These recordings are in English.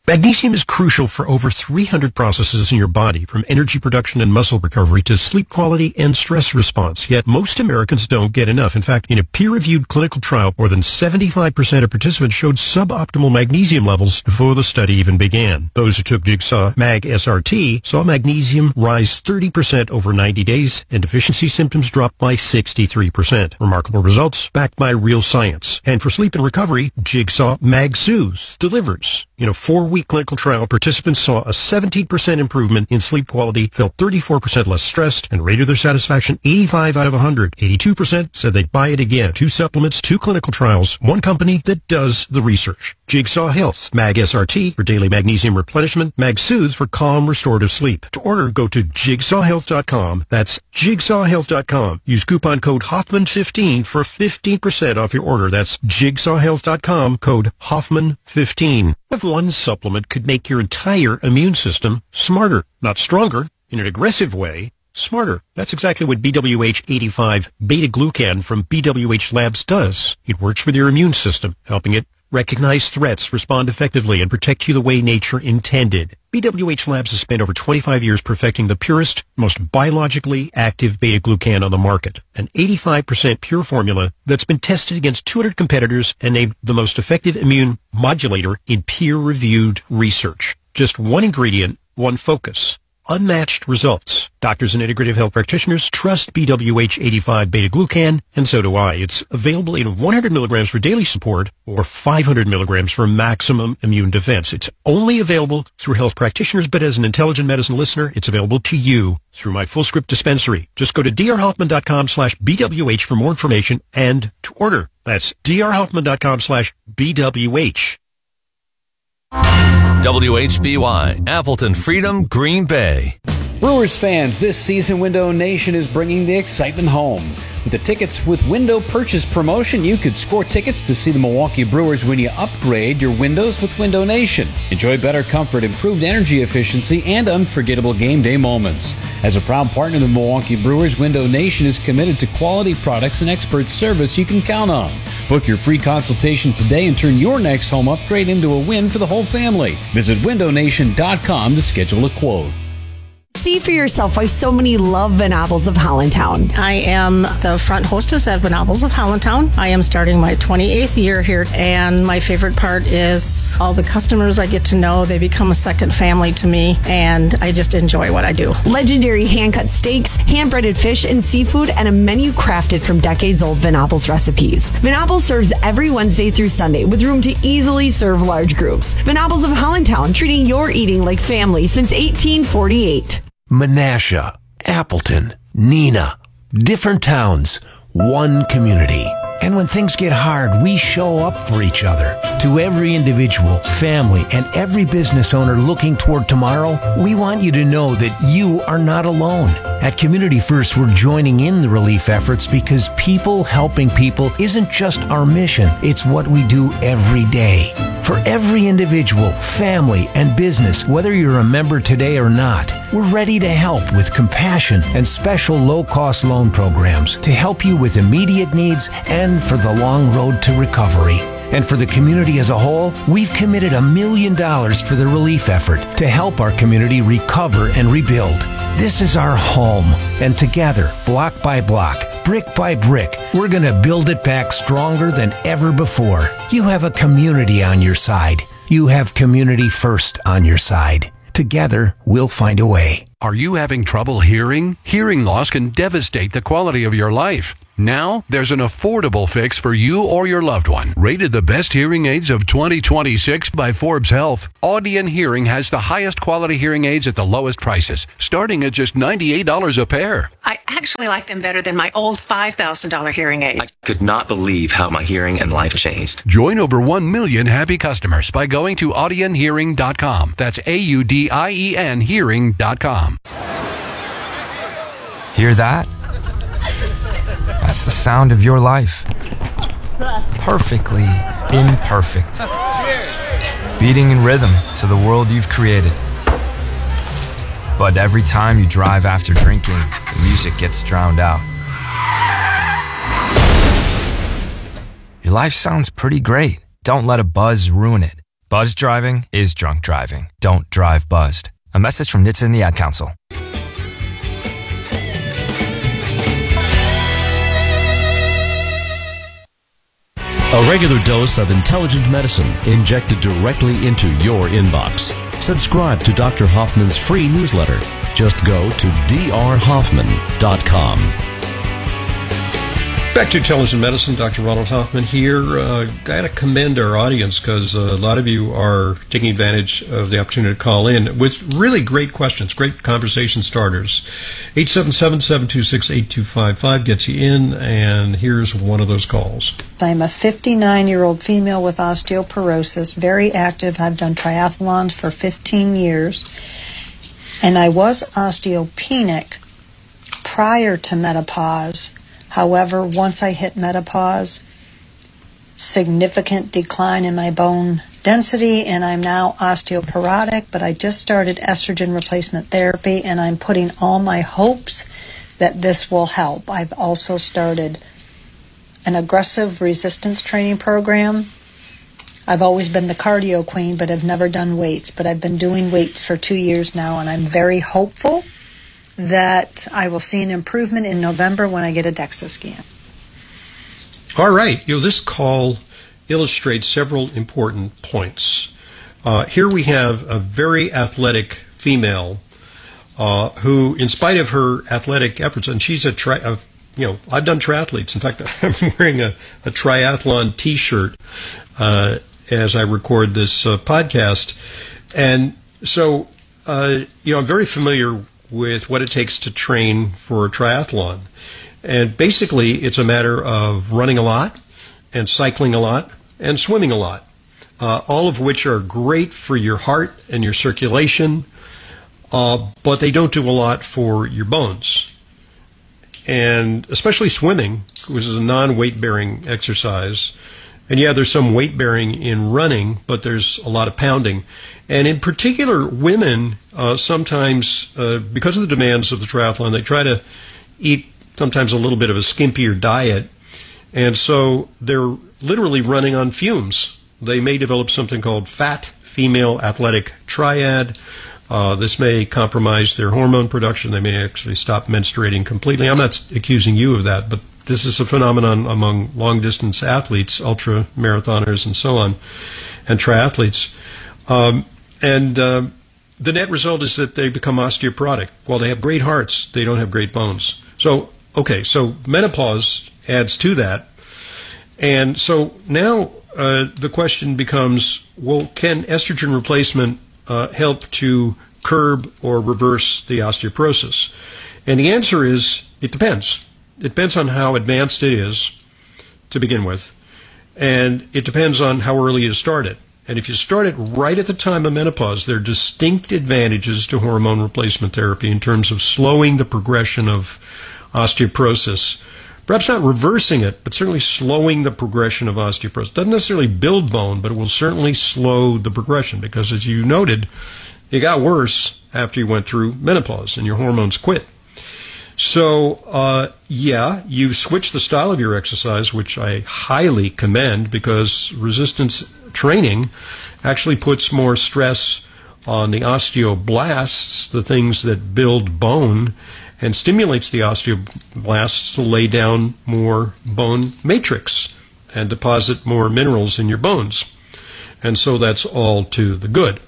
Magnesium is crucial for over 300 processes in your body, from energy production and muscle recovery to sleep quality and stress response. Yet most Americans don't get enough. In fact, in a peer-reviewed clinical trial, more than 75% of participants showed suboptimal magnesium levels before the study even began. Those who took Jigsaw Mag SRT saw magnesium rise 30% over 90 days, and deficiency symptoms dropped by 63%. Remarkable results backed by real science. And for sleep and recovery, Jigsaw Mag Soothes delivers. In a 4-week clinical trial, participants saw a 17% improvement in sleep quality, felt 34% less stressed, and rated their satisfaction 85 out of 100. 82% said they'd buy it again. 2 supplements, 2 clinical trials, 1 company that does the research. Jigsaw Health Mag SRT for daily magnesium replenishment, Mag Soothes for calm, restorative sleep. To order, go to jigsawhealth.com. That's jigsawhealth.com. Use coupon code Hoffman15 for 15% off your order. That's jigsawhealth.com, code Hoffman15. If one supplement could make your entire immune system smarter, not stronger, in an aggressive way, smarter. That's exactly what BWH85 beta-glucan from BWH Labs does. It works with your immune system, helping it recognize threats, respond effectively, and protect you the way nature intended. BWH Labs has spent over 25 years perfecting the purest, most biologically active beta-glucan on the market. An 85% pure formula that's been tested against 200 competitors and named the most effective immune modulator in peer-reviewed research. Just one ingredient, one focus. Unmatched results. Doctors and integrative health practitioners trust BWH85 beta-glucan, and so do I. It's available in 100 milligrams for daily support or 500 milligrams for maximum immune defense. It's only available through health practitioners, but as an intelligent medicine listener, it's available to you through my Fullscript dispensary. Just go to drhoffman.com/BWH for more information and to order. That's drhoffman.com/BWH. WHBY, Appleton Freedom, Green Bay. Brewers fans, this season Window Nation is bringing the excitement home. With the Tickets with Window purchase promotion, you could score tickets to see the Milwaukee Brewers when you upgrade your windows with Window Nation. Enjoy better comfort, improved energy efficiency, and unforgettable game day moments. As a proud partner of the Milwaukee Brewers, Window Nation is committed to quality products and expert service you can count on. Book your free consultation today and turn your next home upgrade into a win for the whole family. Visit windownation.com to schedule a quote. See for yourself why so many love Van Appels of Hollandtown. I am the front hostess at Van Appels of Hollandtown. I am starting my 28th year here, and my favorite part is all the customers I get to know. They become a second family to me, and I just enjoy what I do. Legendary hand-cut steaks, hand-breaded fish and seafood, and a menu crafted from decades-old Van Appels recipes. Van Appels serves every Wednesday through Sunday with room to easily serve large groups. Van Appels of Hollandtown, treating your eating like family since 1848. Menasha, Appleton, Neenah, different towns, one community. And when things get hard, we show up for each other. To every individual, family, and every business owner looking toward tomorrow, we want you to know that you are not alone. At Community First, we're joining in the relief efforts because people helping people isn't just our mission, it's what we do every day. For every individual, family, and business, whether you're a member today or not, we're ready to help with compassion and special low-cost loan programs to help you with immediate needs and for the long road to recovery. And for the community as a whole, we've committed $1 million for the relief effort to help our community recover and rebuild. This is our home, and together, block by block, brick by brick, we're going to build it back stronger than ever before. You have a community on your side. You have Community First on your side. Together, we'll find a way. Are you having trouble hearing? Hearing loss can devastate the quality of your life. Now, there's an affordable fix for you or your loved one. Rated the best hearing aids of 2026 by Forbes Health, Audion Hearing has the highest quality hearing aids at the lowest prices, starting at just $98 a pair. I actually like them better than my old $5,000 hearing aid. I could not believe how my hearing and life changed. Join over 1 million happy customers by going to audionhearing.com. That's AUDIEN hearing.com. Hear that? That's the sound of your life. Perfectly imperfect. Beating in rhythm to the world you've created. But every time you drive after drinking, the music gets drowned out. Your life sounds pretty great. Don't let a buzz ruin it. Buzzed driving is drunk driving. Don't drive buzzed. A message from NHTSA and the Ad Council. A regular dose of intelligent medicine injected directly into your inbox. Subscribe to Dr. Hoffman's free newsletter. Just go to drhoffman.com. Back to Intelligent Medicine, Dr. Ronald Hoffman here. Got to commend our audience because a lot of you are taking advantage of the opportunity to call in with really great questions, great conversation starters. 877-726-8255 gets you in, and here's one of those calls. I'm a 59-year-old female with osteoporosis, very active. I've done triathlons for 15 years, and I was osteopenic prior to menopause. However, once I hit menopause, significant decline in my bone density, and I'm now osteoporotic, but I just started estrogen replacement therapy, and I'm putting all my hopes that this will help. I've also started an aggressive resistance training program. I've always been the cardio queen, but I've never done weights, but I've been doing weights for 2 years now, and I'm very hopeful that I will see an improvement in November when I get a DEXA scan. All right. This call illustrates several important points. Here we have a very athletic female who, in spite of her athletic efforts, and she's I've done triathletes. In fact, I'm wearing a triathlon T-shirt as I record this podcast. And so, I'm very familiar with what it takes to train for a triathlon. And basically, it's a matter of running a lot and cycling a lot and swimming a lot, all of which are great for your heart and your circulation, but they don't do a lot for your bones. And especially swimming, which is a non-weight-bearing exercise. And yeah, there's some weight-bearing in running, but there's a lot of pounding. And in particular, women sometimes, because of the demands of the triathlon, they try to eat sometimes a little bit of a skimpier diet. And so they're literally running on fumes. They may develop something called fat female athletic triad. This may compromise their hormone production. They may actually stop menstruating completely. I'm not accusing you of that, but this is a phenomenon among long-distance athletes, ultra-marathoners and so on, and triathletes. The net result is that they become osteoporotic. While they have great hearts, they don't have great bones. So menopause adds to that. And so now the question becomes, well, can estrogen replacement help to curb or reverse the osteoporosis? And the answer is, it depends. It depends on how advanced it is to begin with, and it depends on how early you start it. And if you start it right at the time of menopause, there are distinct advantages to hormone replacement therapy in terms of slowing the progression of osteoporosis. Perhaps not reversing it, but certainly slowing the progression of osteoporosis. It doesn't necessarily build bone, but it will certainly slow the progression because, as you noted, it got worse after you went through menopause and your hormones quit. So, you switch the style of your exercise, which I highly commend because resistance training actually puts more stress on the osteoblasts, the things that build bone, and stimulates the osteoblasts to lay down more bone matrix and deposit more minerals in your bones. And so that's all to the good.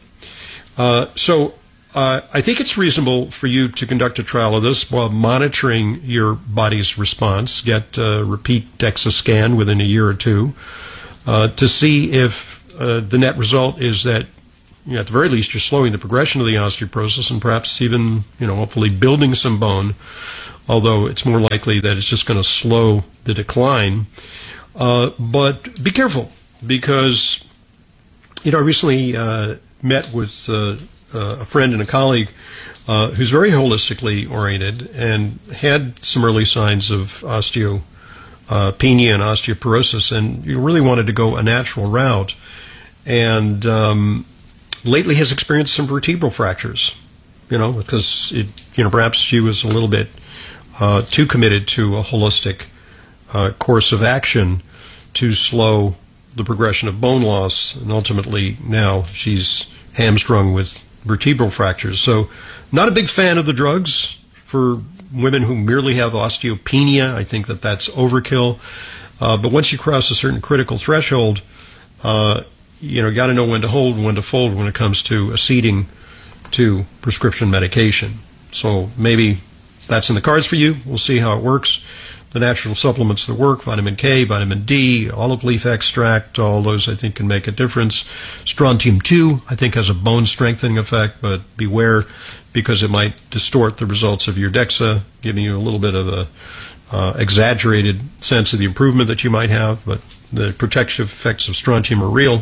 I think it's reasonable for you to conduct a trial of this while monitoring your body's response. Get a repeat DEXA scan within a year or two to see if the net result is that, at the very least, you're slowing the progression of the osteoporosis and perhaps even, hopefully building some bone, although it's more likely that it's just going to slow the decline. But be careful because, I recently met with a friend and a colleague who's very holistically oriented and had some early signs of osteopenia and osteoporosis, and you really wanted to go a natural route. And lately has experienced some vertebral fractures, because perhaps she was a little bit too committed to a holistic course of action to slow the progression of bone loss, and ultimately now she's hamstrung with vertebral fractures. So not a big fan of the drugs for women who merely have osteopenia. I think that that's overkill. But once you cross a certain critical threshold, got to know when to hold and when to fold when it comes to acceding to prescription medication. So maybe that's in the cards for you. We'll see how it works. The natural supplements that work, vitamin K, vitamin D, olive leaf extract, all those I think can make a difference. Strontium 2 I think has a bone strengthening effect, but beware because it might distort the results of your DEXA, giving you a little bit of a exaggerated sense of the improvement that you might have, but the protective effects of strontium are real.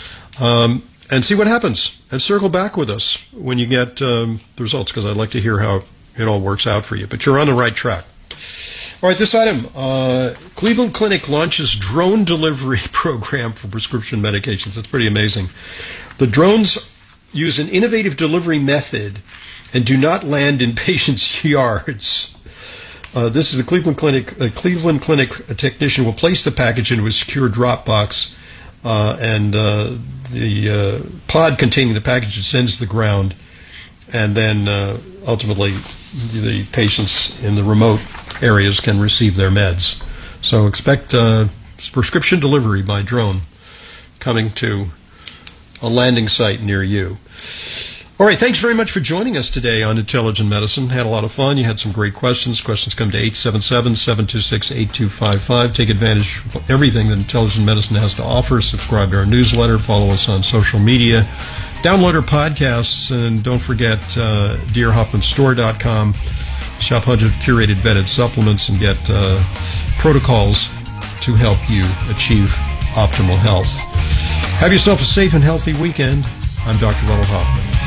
And see what happens. And circle back with us when you get the results, because I'd like to hear how it all works out for you. But you're on the right track. All right, this item, Cleveland Clinic launches drone delivery program for prescription medications. That's pretty amazing. The drones use an innovative delivery method and do not land in patients' yards. This is the Cleveland Clinic. A Cleveland Clinic technician will place the package into a secure drop box, and the pod containing the package descends to the ground, and then ultimately the patients in the remote areas can receive their meds. So expect prescription delivery by drone coming to a landing site near you. All right, thanks very much for joining us today on Intelligent Medicine. Had a lot of fun. You had some great questions. Questions come to 877-726-8255. Take advantage of everything that Intelligent Medicine has to offer. Subscribe to our newsletter. Follow us on social media. Download our podcasts. And don't forget DrHoffmanStore.com. Shop 100 curated vetted supplements and get protocols to help you achieve optimal health. Have yourself a safe and healthy weekend. I'm Dr. Ronald Hoffman.